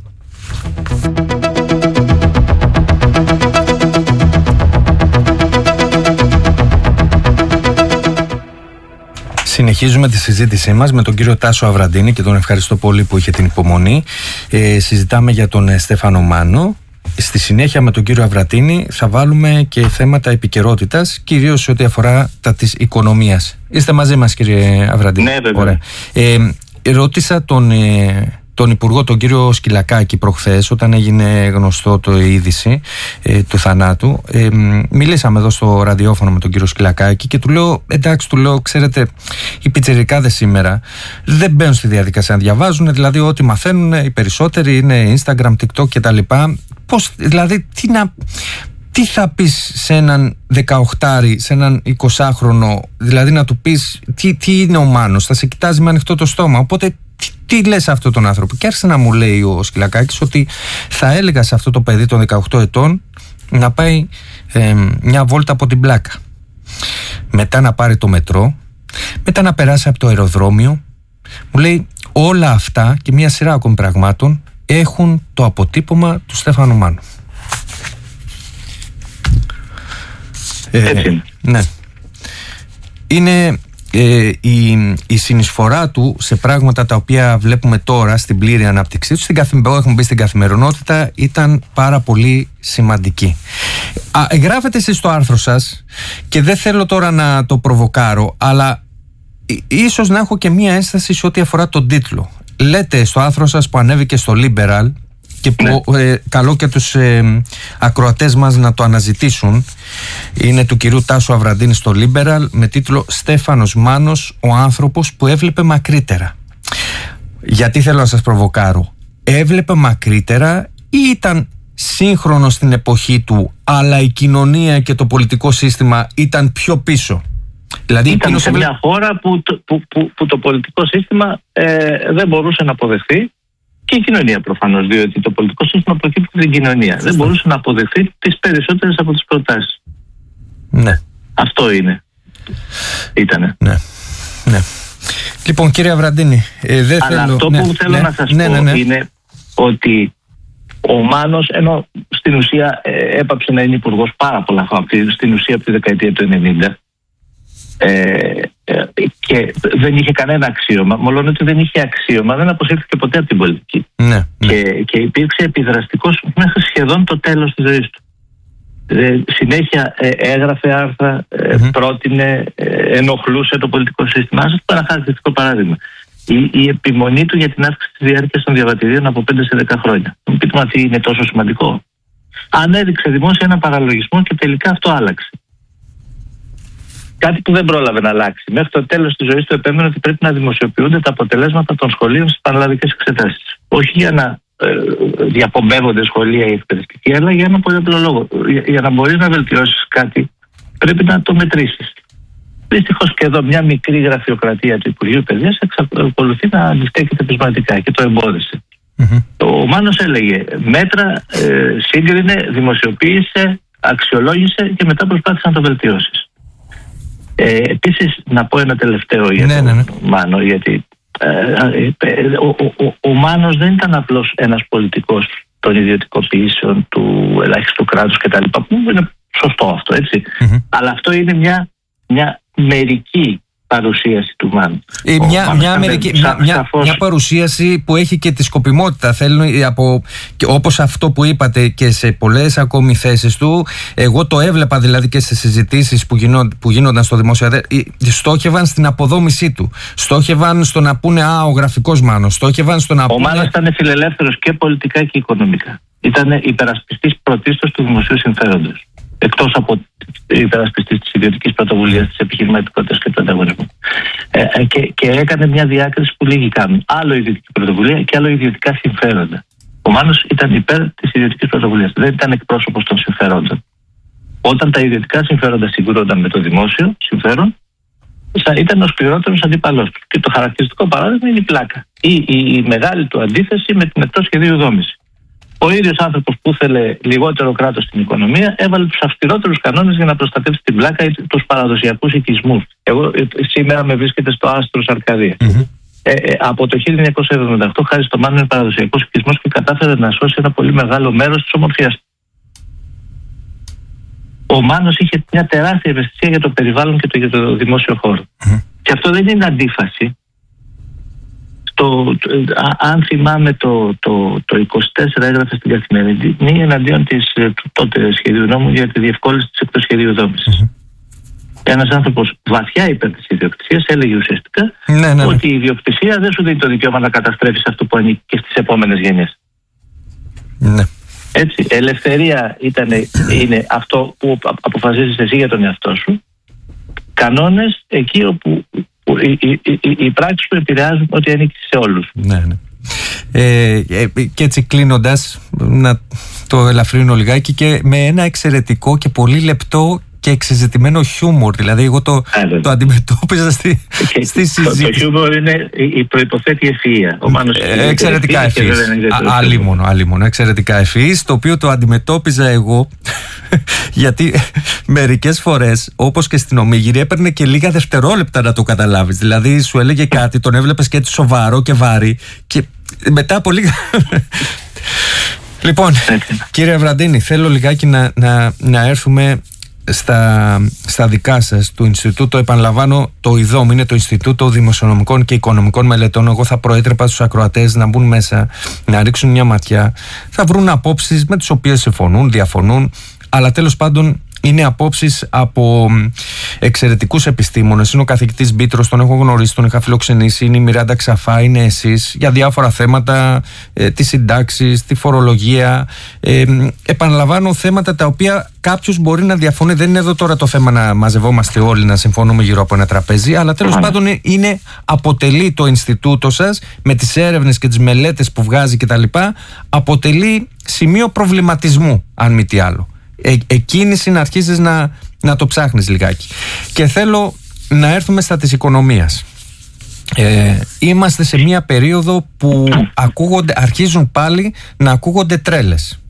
Συνεχίζουμε τη συζήτησή μας με τον κύριο Τάσο Αβραντίνη και τον ευχαριστώ πολύ που είχε την υπομονή. Ε, συζητάμε για τον Στέφανο Μάνο. Στη συνέχεια με τον κύριο Αβραντίνη θα βάλουμε και θέματα επικαιρότητας, κυρίως σε ό,τι αφορά τα της οικονομίας. Είστε μαζί μας, κύριε Αβραντίνη? Ναι, βέβαια. Ωραία. Ε, ρώτησα τον... Ε, τον Υπουργό, τον κύριο Σκυλακάκη, προχθές, όταν έγινε γνωστό το είδηση ε, του θανάτου. Ε, μιλήσαμε εδώ στο ραδιόφωνο με τον κύριο Σκυλακάκη και του λέω, εντάξει, του λέω, ξέρετε, οι πιτσιρικάδες σήμερα δεν μπαίνουν στη διαδικασία να διαβάζουν, δηλαδή ό,τι μαθαίνουν οι περισσότεροι είναι Instagram, TikTok κτλ. Πώς, δηλαδή, τι να... Τι θα πεις σε έναν δεκαοχτάρι, σε έναν εικοσάχρονο, δηλαδή να του πεις τι, τι είναι ο Μάνος, θα σε κοιτάζει με ανοιχτό το στόμα. Οπότε τι, τι λες σε αυτόν τον άνθρωπο? Και άρχισε να μου λέει ο Σκυλακάκης ότι θα έλεγα σε αυτό το παιδί των δεκαοκτώ ετών να πάει ε, μια βόλτα από την Πλάκα, μετά να πάρει το μετρό, μετά να περάσει από το αεροδρόμιο. Μου λέει όλα αυτά και μια σειρά ακόμη πραγμάτων έχουν το αποτύπωμα του Στέφανου Μάνου. Έτσι. Ε, ναι. Είναι ε, η, η συνεισφορά του σε πράγματα τα οποία βλέπουμε τώρα στην πλήρη ανάπτυξή του, στην καθημερι... έχουμε μπει στην καθημερινότητα, ήταν πάρα πολύ σημαντική. Α, γράφετε εσείς στο άρθρο σας και δεν θέλω τώρα να το προβοκάρω, αλλά ίσως να έχω και μία ένσταση σε ό,τι αφορά τον τίτλο. Λέτε στο άρθρο σας που ανέβηκε στο Liberal και που ναι. ε, καλό και τους ε, ακροατές μας να το αναζητήσουν, είναι του κυρίου Τάσου Αβραντίνη στο Liberal, με τίτλο «Στέφανος Μάνος, ο άνθρωπος που έβλεπε μακρύτερα». Γιατί θέλω να σας προβοκάρω? Έβλεπε μακρύτερα ή ήταν σύγχρονο στην εποχή του, αλλά η κοινωνία και το πολιτικό σύστημα ήταν πιο πίσω? Δηλαδή, ήταν σε μια χώρα που το, που, που, που το πολιτικό σύστημα ε, δεν μπορούσε να αποδεχθεί, και η κοινωνία προφανώς, διότι το πολιτικό σύστημα προκύπτει από την κοινωνία. Δεν μπορούσε να αποδεχθεί τις περισσότερες από τις προτάσεις. Ναι. Αυτό είναι. Ήτανε. Ναι. Ναι. Λοιπόν, κύριε Αβραντίνη, ε, δεν Αλλά θέλω... αυτό ναι, που θέλω ναι, να σας ναι, πω ναι, ναι. είναι ότι ο Μάνος, ενώ στην ουσία ε, έπαψε να είναι υπουργός πάρα πολλά χρόνια, στην ουσία από τη δεκαετία του ενενήντα, Ε, ε, και δεν είχε κανένα αξίωμα. Μόλον ότι δεν είχε αξίωμα, δεν αποσύρθηκε ποτέ από την πολιτική. Ναι, ναι. Και, και υπήρξε επιδραστικός μέχρι σχεδόν το τέλος της ζωής του. Ε, συνέχεια ε, έγραφε άρθρα, ε, mm-hmm. πρότεινε, ε, ενοχλούσε το πολιτικό σύστημα. Αυτό είναι ένα χαρακτηριστικό παράδειγμα. Η, η επιμονή του για την αύξηση της διάρκειας των διαβατηρίων από πέντε σε δέκα χρόνια. Θα μου πείτε, μα τι είναι τόσο σημαντικό? Ανέδειξε δημόσια ένα παραλογισμό και τελικά αυτό άλλαξε. Κάτι που δεν πρόλαβε να αλλάξει. Μέχρι το τέλος της ζωής του επέμενε ότι πρέπει να δημοσιοποιούνται τα αποτελέσματα των σχολείων στις πανελλαδικές εξετάσεις. Όχι για να ε, διακομβεύονται σχολεία ή εκπαιδευτικοί, αλλά για ένα πολύ απλό λόγο. Για, για να μπορείς να βελτιώσεις κάτι, πρέπει να το μετρήσεις. Δυστυχώς και εδώ μια μικρή γραφειοκρατία του Υπουργείου Παιδείας εξακολουθεί να αντιστέκεται πεισματικά και το εμπόδισε. Mm-hmm. Ο Μάνος έλεγε μέτρα, ε, σύγκρινε, δημοσιοποίησε, αξιολόγησε και μετά προσπάθησε να το βελτιώσει. Ε, επίσης να πω ένα τελευταίο για ναι, τον ναι, ναι. Μάνο, γιατί ε, ε, ο, ο, ο, ο Μάνος δεν ήταν απλώς ένας πολιτικός των ιδιωτικοποιήσεων, του ελάχιστου κράτους κτλ. Που είναι σωστό αυτό, έτσι. Mm-hmm. Αλλά αυτό είναι μια, μια μερική παρουσίαση του Μάνου. Ε, μια, Μάνος μια, μερική, μια, μια, μια παρουσίαση που έχει και τη σκοπιμότητα. Θέλουν από, όπως αυτό που είπατε και σε πολλές ακόμη θέσεις του, εγώ το έβλεπα δηλαδή και σε συζητήσεις που, γινό, που γίνονταν στο δημόσιο, στόχευαν στην αποδόμησή του. Στόχευαν στο να πούνε «Α, ο γραφικός Μάνος». Στόχευαν στο να ο πούνε... Μάνος ήταν φιλελεύθερος και πολιτικά και οικονομικά. Ήταν υπερασπιστής πρωτίστως του δημοσίου συμφέροντος. Εκτός από υπερασπιστής της ιδιωτικής πρωτοβουλίας, της επιχειρηματικότητας και του ανταγωνισμού. Ε, και, και έκανε μια διάκριση που λίγοι κάνουν. Άλλο ιδιωτική πρωτοβουλία και άλλο ιδιωτικά συμφέροντα. Ο Μάνος ήταν υπέρ της ιδιωτικής πρωτοβουλίας. Δεν ήταν εκπρόσωπος των συμφερόντων. Όταν τα ιδιωτικά συμφέροντα συγκρούνταν με το δημόσιο συμφέρον, ήταν ο σκληρότερος αντίπαλός του. Και το χαρακτηριστικό παράδειγμα είναι η πλάκα. Ή η, η, η μεγάλη του αντίθεση με την εκτός σχεδίου δόμηση. Ο ίδιος άνθρωπος που ήθελε λιγότερο κράτος στην οικονομία έβαλε τους αυστηρότερους κανόνες για να προστατεύσει την πλάκα ή τους παραδοσιακούς οικισμούς. Εγώ σήμερα με βρίσκεται στο Άστρος Αρκαδία. Mm-hmm. Ε, ε, από το χίλια εννιακόσια εβδομήντα οκτώ, χάρη στο Μάνο, είναι παραδοσιακός οικισμός και κατάφερε να σώσει ένα πολύ μεγάλο μέρος της ομορφιάς του. Ο Μάνος είχε μια τεράστια ευαισθησία για το περιβάλλον και το, για το δημόσιο χώρο. Mm-hmm. Και αυτό δεν είναι αντίφαση. Το, το, αν θυμάμαι το, το, το είκοσι τέσσερα έγραφε στην Καθημερινή εναντίον της, του τότε σχεδίου νόμου για τη διευκόλυνση της εκτός σχεδίου δόμησης. Mm-hmm. Ένας άνθρωπος βαθιά υπέρ της ιδιοκτησίας έλεγε ουσιαστικά ναι, ναι, ναι. ότι η ιδιοκτησία δεν σου δίνει το δικαίωμα να καταστρέφεις αυτό που ανήκει και στις επόμενες γενιές. Ναι. Έτσι, ελευθερία ήτανε, είναι αυτό που αποφασίζεις εσύ για τον εαυτό σου. Κανόνες εκεί όπου Οι, οι, οι, οι πράξεις που επηρεάζουν ότι ανήκει σε όλους. Ναι, ναι. Ε, ε, και έτσι κλείνοντας, να το ελαφρύνω λιγάκι και με ένα εξαιρετικό και πολύ λεπτό και εξεζητημένο χιούμορ. Δηλαδή εγώ το, το αντιμετώπιζα στη, στη συζήτηση. Το, το χιούμορ είναι η προϋποθέτει ευφυΐα. Ο Μάνος ε, εξαιρετικά ευφυής. Αλίμονο, αλίμονο. Εξαιρετικά ευφυής, το οποίο το αντιμετώπιζα εγώ γιατί μερικές φορές, όπως και στην Ομίγυρη, έπαιρνε και λίγα δευτερόλεπτα να το καταλάβεις. Δηλαδή σου έλεγε κάτι, τον έβλεπες και έτσι σοβαρό και βάρη και μετά από λίγα... Λοιπόν, κύριε Βραντίνη, θέλω λιγάκι να, να, να έρθουμε στα, στα δικά σας του Ινστιτούτου. Επαναλαμβάνω, το ΙΔΟΜ είναι το Ινστιτούτο Δημοσιονομικών και Οικονομικών Μελετών. Εγώ θα προέτρεπα στους ακροατές να μπουν μέσα, να ρίξουν μια ματιά. Θα βρουν απόψεις με τις οποίες συμφωνούν, διαφωνούν, αλλά τέλος πάντων είναι απόψεις από εξαιρετικούς επιστήμονες. Είναι ο καθηγητής Μπίτρος, τον έχω γνωρίσει, τον είχα φιλοξενήσει. Είναι η Μιράντα Ξαφά, είναι εσείς, για διάφορα θέματα, ε, τις συντάξεις, τη φορολογία. Ε, επαναλαμβάνω, θέματα τα οποία κάποιος μπορεί να διαφωνεί. Δεν είναι εδώ τώρα το θέμα να μαζευόμαστε όλοι, να συμφωνούμε γύρω από ένα τραπέζι, αλλά τέλος πάντων είναι, αποτελεί το Ινστιτούτο σας με τις έρευνες και τις μελέτες που βγάζει κτλ. Αποτελεί σημείο προβληματισμού, αν μη τι άλλο. Ε, εκκίνηση να αρχίσεις να, να το ψάχνεις λιγάκι. Και θέλω να έρθουμε στα της οικονομίας. Ε, είμαστε σε μια περίοδο που ακούγονται, αρχίζουν πάλι να ακούγονται τρέλες.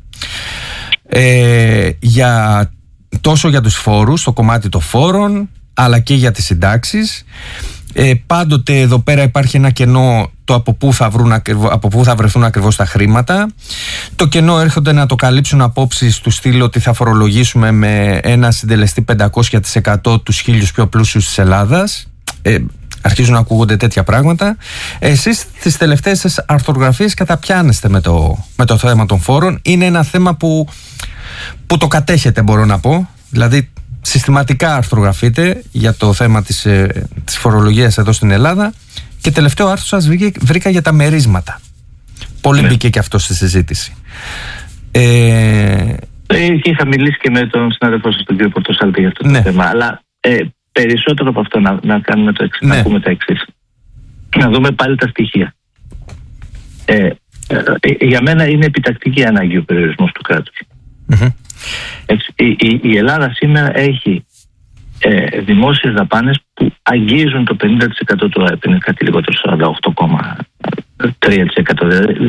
Ε, για, τόσο για τους φόρους, το κομμάτι των φόρων, αλλά και για τις συντάξεις. Ε, πάντοτε εδώ πέρα υπάρχει ένα κενό, το από πού θα, βρουν, από πού θα βρεθούν ακριβώς τα χρήματα. Το κενό έρχονται να το καλύψουν απόψεις του στυλ ότι θα φορολογήσουμε με ένα συντελεστή πεντακόσια τοις εκατό τους χίλιους πιο πλούσιους της Ελλάδας. Ε, αρχίζουν να ακούγονται τέτοια πράγματα. Εσείς στις τελευταίες σας αρθρογραφίες καταπιάνεστε με το, με το θέμα των φόρων. Είναι ένα θέμα που, που το κατέχετε, μπορώ να πω. Δηλαδή συστηματικά αρθρογραφείτε για το θέμα της, ε, της φορολογίας εδώ στην Ελλάδα, και τελευταίο άρθρο σας βρήκα, βρήκα για τα μερίσματα. Πολύ ναι. μπήκε και αυτό στη συζήτηση. Ε... Είχα μιλήσει και με τον συνάδελφό σας, τον κύριο Πορτοσάλτη, για αυτό το ναι. θέμα. Αλλά ε, περισσότερο από αυτό να, να, κάνουμε το εξής, ναι. να πούμε τα εξής. Να δούμε πάλι τα στοιχεία. Ε, ε, ε, για μένα είναι επιτακτική ανάγκη ο περιορισμός του κράτους. Mm-hmm. Έτσι, η, η, η Ελλάδα σήμερα έχει ε, δημόσιες δαπάνες που αγγίζουν το πενήντα τοις εκατό του ΑΕΠ, είναι κάτι λιγότερο σαράντα οκτώ κόμμα τρία τοις εκατό.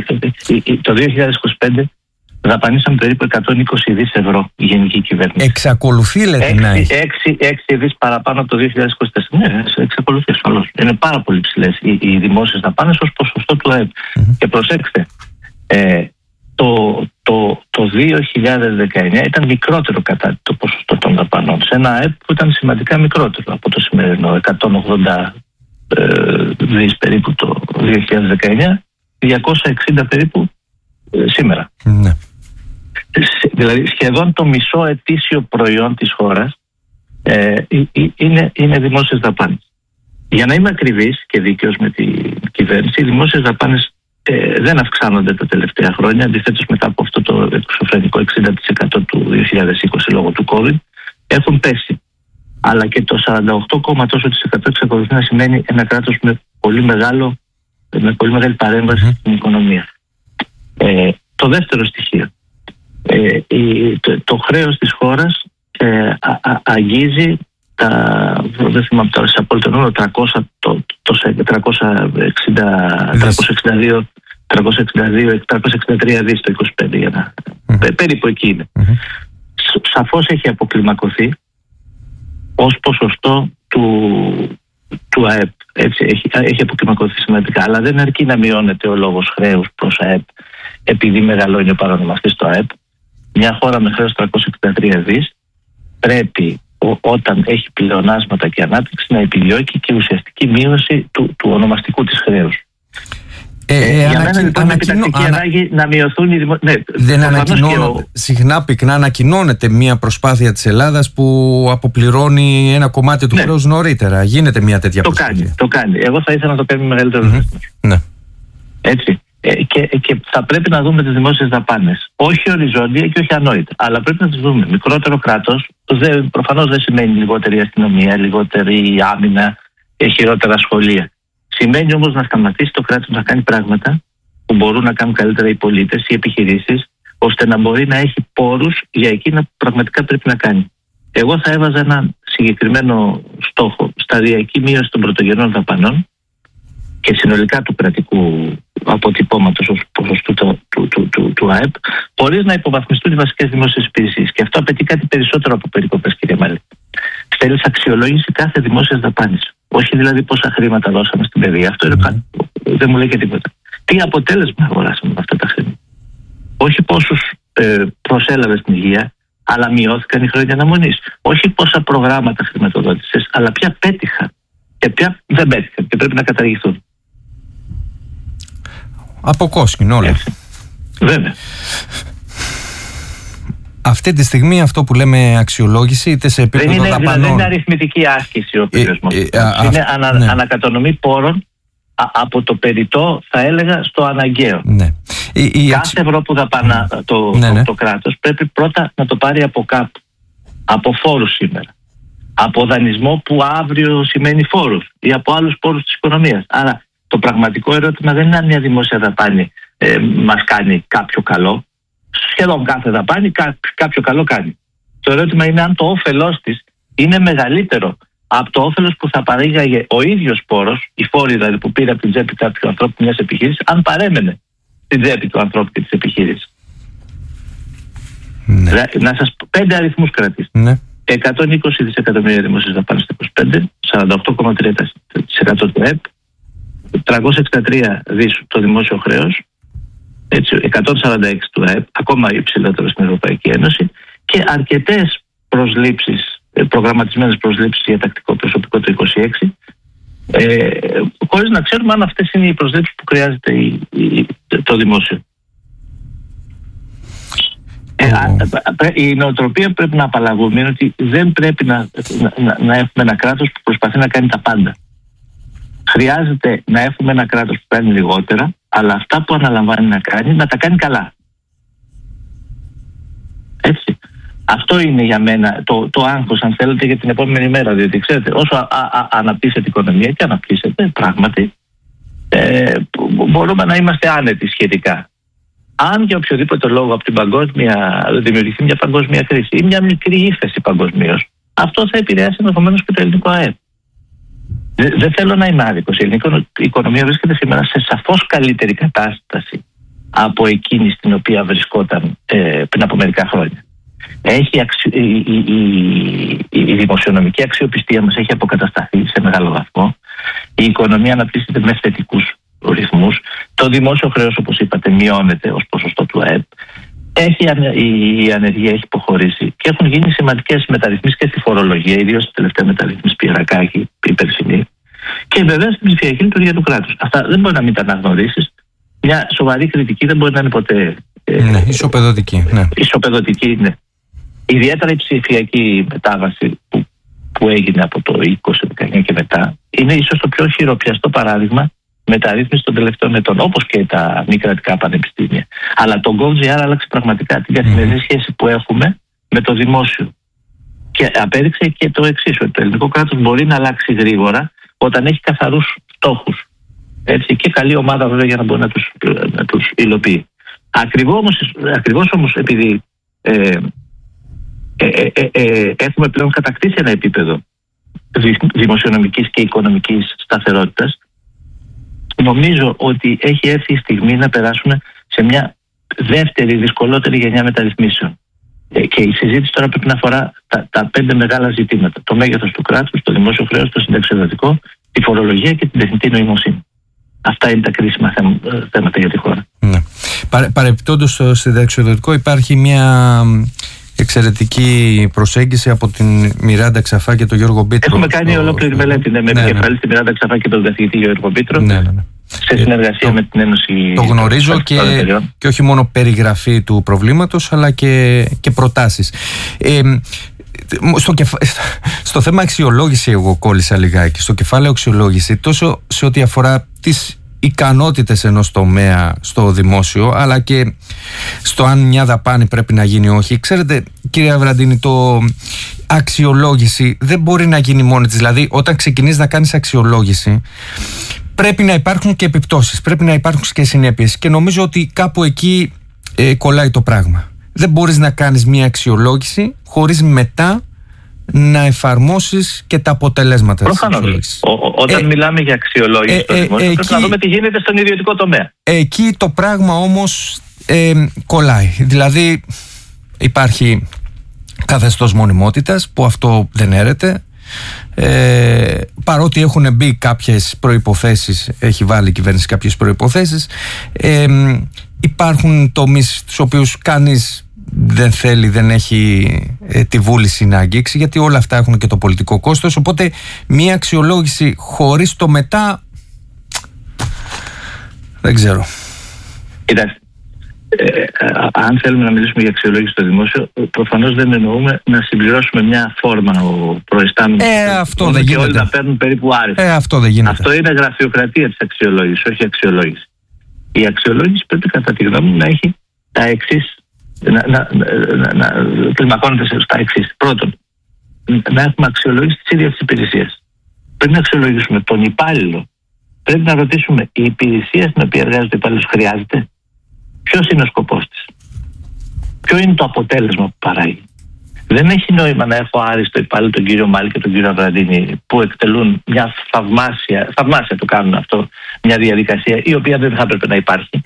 Το δύο χιλιάδες είκοσι πέντε δαπανίσαμε περίπου εκατόν είκοσι δις ευρώ η γενική κυβέρνηση. Εξακολουθεί, λέτε, να έχει. έξι δις παραπάνω από το δύο χιλιάδες είκοσι τέσσερα. Ναι, εξακολουθεί ασφαλώς. Είναι πάρα πολύ ψηλές οι, οι δημόσιες δαπάνες ως ποσοστό του ΑΕΠ. Mm-hmm. Και προσέξτε, ε, το, το, το δύο χιλιάδες δεκαεννιά ήταν μικρότερο κατά το ποσοστό των δαπανών, σε ένα ΑΕΠ που ήταν σημαντικά μικρότερο από το σημερινό, εκατόν ογδόντα ε, δις περίπου το δύο χιλιάδες δεκαεννιά, διακόσια εξήντα περίπου ε, σήμερα. Ναι. Δηλαδή σχεδόν το μισό ετήσιο προϊόν της χώρας ε, είναι, είναι δημόσιες δαπάνες. Για να είμαι ακριβής και δίκαιος με την κυβέρνηση, οι δημόσιες δαπάνες ε, δεν αυξάνονται τα τελευταία χρόνια. Αντιθέτως, μετά από αυτό το εξωφρενικό εξήντα τοις εκατό του δύο χιλιάδες είκοσι λόγω του COVID, έχουν πέσει. Αλλά και το σαράντα οκτώ κόμμα τόσο της εκατό εξακολουθεί να σημαίνει ένα κράτος με πολύ, μεγάλο, με πολύ μεγάλη παρέμβαση mm-hmm. στην οικονομία. Ε, το δεύτερο στοιχείο. Ε, η, το, το χρέος της χώρας ε, α, α, αγγίζει τα, δεν θυμάμαι τώρα σε απόλυτο νούμερο, τριακόσια, το, το, τριακόσια εξήντα, τριακόσια εξήντα δύο, τριακόσια εξήντα δύο, τριακόσια εξήντα τρία δις το είκοσι πέντε, για να, mm-hmm. περίπου εκεί είναι. Mm-hmm. Σαφώς έχει αποκλιμακωθεί ως ποσοστό του, του ΑΕΠ. Έτσι, έχει, έχει αποκλιμακωθεί σημαντικά, αλλά δεν αρκεί να μειώνεται ο λόγος χρέους προς ΑΕΠ επειδή μεγαλώνει ο παρονομαστής στο ΑΕΠ. Μια χώρα με χρέος τριακόσια εξήντα τρία δις πρέπει ο, όταν έχει πλεονάσματα και ανάπτυξη να επιδιώκει και ουσιαστική μείωση του, του ονομαστικού της χρέους. Ε, ε, για ανακοι... μένα λοιπόν είναι επιτακτική ανα... ανάγκη να μειωθούν οι δημο... ναι, δεν ανακοινώνεται. Ο... Συχνά πυκνά ανακοινώνεται μια προσπάθεια της Ελλάδας που αποπληρώνει ένα κομμάτι του ναι. χρέους νωρίτερα. Γίνεται μια τέτοια το προσπάθεια. Κάνει, το κάνει. Εγώ θα ήθελα να το κάνει με μεγαλύτερο mm-hmm. ναι. Έτσι. Ε, και, και θα πρέπει να δούμε τις δημόσιες δαπάνες. Όχι οριζόντια και όχι ανόητα. Αλλά πρέπει να τις δούμε. Μικρότερο κράτος προφανώς δεν σημαίνει λιγότερη αστυνομία, λιγότερη άμυνα, χειρότερα σχολεία. Σημαίνει όμως να σταματήσει το κράτος να κάνει πράγματα που μπορούν να κάνουν καλύτερα οι πολίτες, οι επιχειρήσεις, ώστε να μπορεί να έχει πόρους για εκείνα που πραγματικά πρέπει να κάνει. Εγώ θα έβαζα ένα συγκεκριμένο στόχο, σταδιακή μείωση των πρωτογενών δαπανών και συνολικά του κρατικού αποτυπώματος ως ποσοστού του, του, του, του, του ΑΕΠ, χωρίς να υποβαθμιστούν οι βασικές δημόσιες υπηρεσίες. Και αυτό απαιτεί κάτι περισσότερο από περικοπές, κύριε Μάλη. Θέλει αξιολόγηση κάθε δημόσιας δαπάνης. Όχι δηλαδή πόσα χρήματα δώσαμε στην παιδεία. Αυτό είναι κάτι που δεν μου λέει και τίποτα. Τι αποτέλεσμα αγοράσαμε με αυτά τα χρήματα. Όχι πόσους ε, προσέλαβε στην υγεία, αλλά μειώθηκαν οι χρόνια αναμονής. Όχι πόσα προγράμματα χρηματοδότησες, αλλά ποια πέτυχαν και ποια δεν πέτυχαν και πρέπει να καταργηθούν. Από κόσκινο όλα. Έτσι. Βέβαια. Αυτή τη στιγμή αυτό που λέμε αξιολόγηση, είτε σε επίπεδο δεν είναι, δαπανών... δεν είναι αριθμητική άσκηση ο περιορισμός. Ε, ε, ε, είναι α, ανα, ναι. ανακατανομή πόρων α, από το περιττό, θα έλεγα, στο αναγκαίο. Ναι. Η, η Κάθε αξι... ευρώ που δαπανά το, το, ναι, ναι. το, το κράτος πρέπει πρώτα να το πάρει από κάπου. Από φόρους σήμερα. Από δανεισμό που αύριο σημαίνει φόρους ή από άλλους πόρους της οικονομίας. Άρα το πραγματικό ερώτημα δεν είναι αν μια δημόσια δαπάνη ε, μας κάνει κάποιο καλό. Σχεδόν κάθε δαπάνη κά, κάποιο καλό κάνει. Το ερώτημα είναι αν το όφελός της είναι μεγαλύτερο από το όφελος που θα παρήγαγε ο ίδιος πόρος, η φόρη δηλαδή που πήρε από την τσέπη κάποιου ανθρώπου μιας επιχείρησης, αν παρέμενε στην τσέπη του ανθρώπου και της επιχείρησης. Ναι. Να σας πω πέντε αριθμούς κρατήστε. Ναι. εκατόν είκοσι δισεκατομμύρια δημόσιες δαπάνες στο είκοσι πέντε, σαράντα οκτώ κόμμα τρία τοις εκατό του ΕΠ, τριακόσια εξήντα τρία δις το δημόσιο χρέος, έτσι, εκατόν σαράντα έξι του ΑΕΠ, ακόμα υψηλότερο στην Ευρωπαϊκή Ένωση, και αρκετές προσλήψεις, προγραμματισμένες προσλήψεις για τακτικό προσωπικό το είκοσι έξι, ε, χωρίς να ξέρουμε αν αυτές είναι οι προσλήψεις που χρειάζεται η, η, το δημόσιο. Ε, η νοοτροπία πρέπει να απαλλαγούμε είναι ότι δεν πρέπει να, να, να έχουμε ένα κράτος που προσπαθεί να κάνει τα πάντα. Χρειάζεται να έχουμε ένα κράτος που κάνει λιγότερα, αλλά αυτά που αναλαμβάνει να κάνει, να τα κάνει καλά. Έτσι. Αυτό είναι για μένα το, το άγχος, αν θέλετε, για την επόμενη μέρα. Διότι ξέρετε, όσο α, α, αναπτύσσεται η οικονομία και αναπτύσσεται πράγματι, ε, μπορούμε να είμαστε άνετοι σχετικά. Αν για οποιοδήποτε λόγο από την παγκόσμια δημιουργηθεί μια παγκόσμια κρίση ή μια μικρή ύφεση παγκοσμίως, αυτό θα επηρεάσει ενδεχομένως και το ελληνικό ΑΕΠ. Δεν δε θέλω να είμαι άδικος. Η ελληνική οικονομία βρίσκεται σήμερα σε σαφώς καλύτερη κατάσταση από εκείνη στην οποία βρισκόταν ε, πριν από μερικά χρόνια. Έχει αξι... η, η, η, η δημοσιονομική αξιοπιστία μας έχει αποκατασταθεί σε μεγάλο βαθμό. Η οικονομία αναπτύσσεται με θετικούς ρυθμούς. Το δημόσιο χρέος, όπως είπατε, μειώνεται ως ποσοστό του ΑΕΠ. Έχει, η ανεργία έχει υποχωρήσει και έχουν γίνει σημαντικές μεταρρυθμίσεις και στη φορολογία, ιδίως στη τελευταία μεταρρύθμιση Πυρακάκη, η περσινή, και βεβαίως στην ψηφιακή λειτουργία του κράτους. Αυτά δεν μπορεί να μην τα αναγνωρίσεις. Μια σοβαρή κριτική δεν μπορεί να είναι ποτέ. Ναι, ε, ισοπεδωτική. Ναι. Ισοπεδωτική, ναι. Ιδιαίτερα η ψηφιακή μετάβαση που, που έγινε από το είκοσι δεκαεννιά και μετά είναι ίσως το πιο χειροπιαστό παράδειγμα μεταρρύθμιση των τελευταίων ετών, όπως και τα μη κρατικά πανεπιστήμια. Αλλά το GovGR άλλαξε πραγματικά την καθημερινή mm. σχέση που έχουμε με το δημόσιο. Και απέδειξε και το εξής, ότι το ελληνικό κράτος μπορεί να αλλάξει γρήγορα όταν έχει καθαρούς στόχους. Έτσι, και καλή ομάδα βέβαια για να μπορεί να τους, να τους υλοποιεί. Ακριβώς όμως, ακριβώς όμως επειδή ε, ε, ε, ε, ε, έχουμε πλέον κατακτήσει ένα επίπεδο δημοσιονομικής και οικονομικής σταθερότητας, νομίζω ότι έχει έρθει η στιγμή να περάσουμε σε μια δεύτερη, δυσκολότερη γενιά μεταρρυθμίσεων. Και η συζήτηση τώρα πρέπει να αφορά τα, τα πέντε μεγάλα ζητήματα. Το μέγεθος του κράτους, το δημόσιο χρέος, το συνταξιοδοτικό, τη φορολογία και την τεχνητή νοημοσύνη. Αυτά είναι τα κρίσιμα θέματα για τη χώρα. Ναι. Παρεπιπτόντως στο συνταξιοδοτικό υπάρχει μια εξαιρετική προσέγγιση από την Μιράντα Ξαφά και τον Γιώργο Μπίτρο. Έχουμε κάνει το... ολόκληρη μελέτη ναι, με επικεφαλής ναι, ναι. τη Μιράντα Ξαφά και τον καθηγητή Γιώργο Μπίτρο. Ναι, ναι, ναι. Σε συνεργασία το, με την Ένωση. Το γνωρίζω και, και όχι μόνο περιγραφή του προβλήματος, αλλά και, και προτάσεις. Ε, στο, κεφα... στο θέμα αξιολόγηση εγώ κόλλησα λιγάκι. Στο κεφάλαιο αξιολόγηση, τόσο σε ό,τι αφορά τις ικανότητες ενός τομέα στο δημόσιο, αλλά και στο αν μια δαπάνη πρέπει να γίνει όχι. Ξέρετε, κύριε Αβραντίνη, το αξιολόγηση δεν μπορεί να γίνει μόνη της. Δηλαδή, όταν ξεκινείς να κάνεις αξιολόγηση, πρέπει να υπάρχουν και επιπτώσεις, πρέπει να υπάρχουν και συνέπειες. Και νομίζω ότι κάπου εκεί ε, κολλάει το πράγμα. Δεν μπορείς να κάνεις μια αξιολόγηση χωρίς μετά να εφαρμόσεις και τα αποτελέσματα της αξιολόγησης. Όταν ε, μιλάμε για αξιολόγηση ε, στο δημόσιο, ε, πρέπει εκεί, να δούμε τι γίνεται στον ιδιωτικό τομέα. Εκεί το πράγμα όμως ε, κολλάει. Δηλαδή υπάρχει καθεστώς μονιμότητας που αυτό δεν έρεται. Ε, παρότι έχουν μπει κάποιες προϋποθέσεις, έχει βάλει η κυβέρνηση κάποιες προϋποθέσεις, ε, υπάρχουν τομείς τους οποίους κανείς δεν θέλει, δεν έχει ε, τη βούληση να αγγίξει, γιατί όλα αυτά έχουν και το πολιτικό κόστος. Οπότε μία αξιολόγηση χωρίς το μετά δεν ξέρω. Κοιτάξτε, ε, αν θέλουμε να μιλήσουμε για αξιολόγηση στο δημόσιο, προφανώς δεν εννοούμε να συμπληρώσουμε μια φόρμα ο προϊστάμενος ε, αυτό δεν και γίνεται. όλοι να παίρνουν περίπου άριστα. Ε, αυτό δεν γίνεται. Αυτό είναι γραφειοκρατία της αξιολόγησης, όχι αξιολόγηση. Η αξιολόγηση πρέπει κατά τη γνώμη μου να έχει τα εξής, να, να, να, να κλιμακώνεται στα εξής. Πρώτον, να έχουμε αξιολόγηση της ίδιας της υπηρεσίας. Πρέπει να αξιολογήσουμε τον υπάλληλο. Πρέπει να ρωτήσουμε, η υπηρεσία στην οποία εργάζεται ο υπάλληλος χρειάζεται. Ποιος είναι ο σκοπός της? Ποιο είναι το αποτέλεσμα που παράγει? Δεν έχει νόημα να έχω άριστο υπάλληλο τον κύριο Μάλη και τον κύριο Αβραντίνη που εκτελούν μια θαυμάσια, θαυμάσια το κάνουν αυτό, μια διαδικασία η οποία δεν θα έπρεπε να υπάρχει.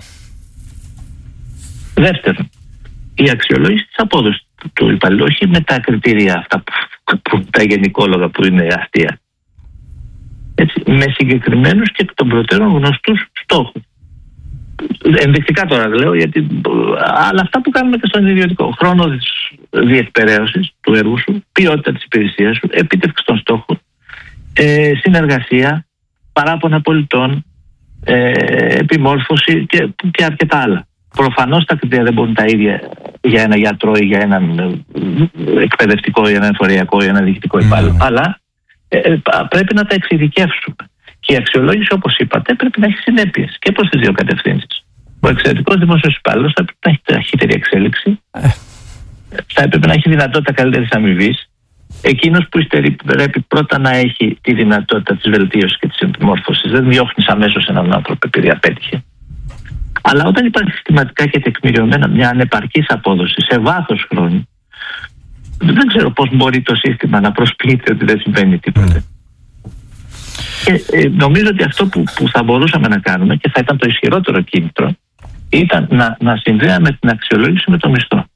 Δεύτερον, η αξιολόγηση της απόδοσης του υπαλλήλου, όχι με τα κριτήρια αυτά που τα γενικόλογα που είναι αστεία. Έτσι, με συγκεκριμένους και εκ των προτέρων γνωστούς στόχους. Ενδεικτικά τώρα λέω, γιατί, αλλά αυτά που κάνουμε και στον ιδιωτικό. Χρόνο διεκπεραίωσης του έργου σου, ποιότητα της υπηρεσίας σου, επίτευξη των στόχων, ε, συνεργασία, παράπονα πολιτών, ε, επιμόρφωση και, και αρκετά άλλα. Προφανώς τα κριτήρια δεν μπορούν τα ίδια για ένα γιατρό ή για έναν εκπαιδευτικό ή ένα εφοριακό ή ένα διοικητικό υπάλληλο. Mm. Αλλά ε, πρέπει να τα εξειδικεύσουμε. Και η αξιολόγηση, όπως είπατε, πρέπει να έχει συνέπειες και προς τις δύο κατευθύνσεις. Ο εξαιρετικός δημόσιος υπάλληλος θα πρέπει να έχει ταχύτερη εξέλιξη, ε. θα έπρεπε να έχει δυνατότητα καλύτερης αμοιβής. Εκείνος που υστερεί πρέπει πρώτα να έχει τη δυνατότητα της βελτίωσης και της επιμόρφωσης. Δεν διώχνεις αμέσως έναν άνθρωπο επειδή απέτυχε. Αλλά όταν υπάρχει συστηματικά και τεκμηριωμένα μια ανεπαρκής απόδοση σε βάθος χρόνου, δεν ξέρω πώς μπορεί το σύστημα να προσποιείται ότι δεν συμβαίνει τίποτα. Mm. Και ε, νομίζω ότι αυτό που, που θα μπορούσαμε να κάνουμε και θα ήταν το ισχυρότερο κίνητρο ήταν να, να συνδέαμε την αξιολόγηση με το μισθό.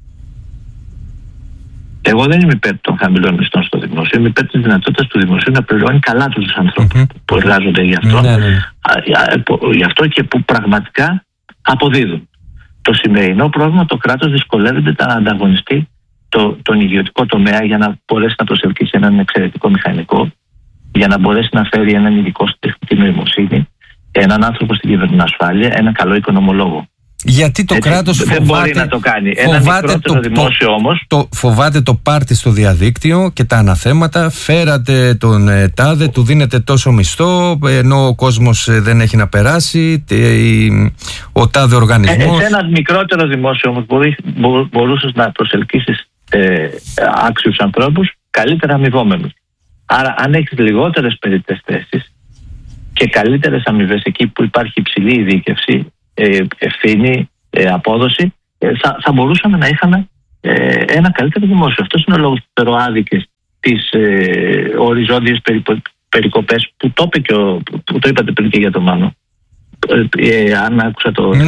Εγώ δεν είμαι υπέρ των χαμηλών μισθών στο δημόσιο, είμαι υπέρ της δυνατότητας του δημοσίου να πληρώνει καλά τους ανθρώπους mm-hmm. που εργάζονται γι' αυτό, mm-hmm. γι' αυτό και που πραγματικά αποδίδουν. Το σημερινό πρόβλημα, το κράτος δυσκολεύεται να ανταγωνιστεί το, τον ιδιωτικό τομέα για να μπορέσει να προσελκύσει έναν εξαιρετικό μηχανικό, για να μπορέσει να φέρει έναν ειδικό στην τεχνητή νοημοσύνη, έναν άνθρωπο στην κυβερνοασφάλεια, έναν καλό οικονομολόγο. Γιατί το κράτος φοβάται, δεν μπορεί να το κάνει. Ένα μικρότερο το, δημόσιο όμως. Το, φοβάται το πάρτι στο διαδίκτυο και τα αναθέματα. Φέρατε τον ε, τάδε, του δίνετε τόσο μισθό, ενώ ο κόσμος ε, δεν έχει να περάσει. Τε, ε, ο τάδε οργανισμός. Ε, σε ένα μικρότερο δημόσιο όμως μπορεί, μπο, μπορούσες να προσελκύσεις ε, άξιους ανθρώπους, καλύτερα αμοιβόμενους. Άρα, αν έχεις λιγότερες περιττές θέσεις και καλύτερες αμοιβές εκεί που υπάρχει υψηλή ειδίκευση, ευθύνη, απόδοση, θα, θα μπορούσαμε να είχαμε ένα καλύτερο δημόσιο. Αυτός είναι ο λόγος που τεροάδικες τις ε, οριζόντιες περικο, περικοπές που το, είπε και ο, που το είπατε πριν και για τον Μάνο. Ε, ε, αν άκουσα το...